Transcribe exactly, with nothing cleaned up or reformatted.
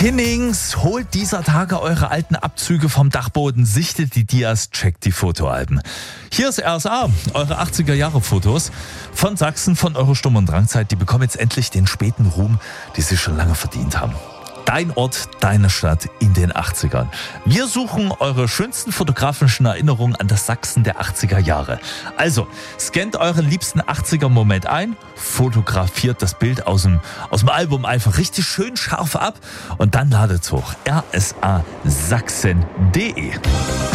Kinnings, holt dieser Tage eure alten Abzüge vom Dachboden, sichtet die Dias, checkt die Fotoalben. Hier ist R S A, eure achtziger-Jahre-Fotos von Sachsen, von eurer Sturm- und Drangzeit. Die bekommen jetzt endlich den späten Ruhm, die sie schon lange verdient haben. Dein Ort, deine Stadt in den achtzigern. Wir suchen eure schönsten fotografischen Erinnerungen an das Sachsen der achtziger Jahre. Also, scannt euren liebsten achtziger-Moment ein, fotografiert das Bild aus dem, aus dem Album einfach richtig schön scharf ab und dann ladet's hoch. r s a sachsen punkt d e